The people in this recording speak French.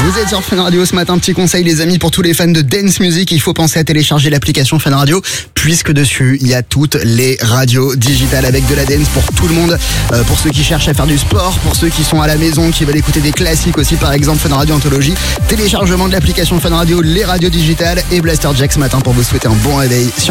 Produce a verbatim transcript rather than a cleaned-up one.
Vous êtes sur Fun Radio ce matin, petit conseil les amis pour tous les fans de dance music, il faut penser à télécharger l'application Fun Radio puisque dessus il y a toutes les radios digitales avec de la dance pour tout le monde, euh, pour ceux qui cherchent à faire du sport, pour ceux qui sont à la maison, qui veulent écouter des classiques aussi, par exemple Fun Radio Anthologie, téléchargement de l'application Fun Radio, les radios digitales et Blaster Jack ce matin pour vous souhaiter un bon réveil sur